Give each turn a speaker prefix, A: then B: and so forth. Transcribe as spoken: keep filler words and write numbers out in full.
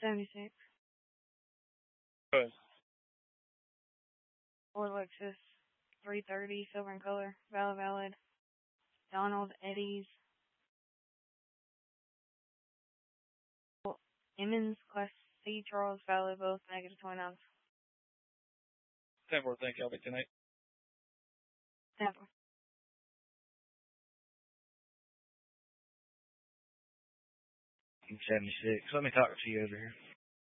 A: seventy-six.
B: Good.
A: Ford Lexus three thirty, silver in color, valid, valid. Donald Eddies. Emmons Class C, Charles, valid, both negative twenty-nine.
B: ten four, thank you. I'll be tonight.
A: Tampa.
C: seventy-six. Let me talk to you over here.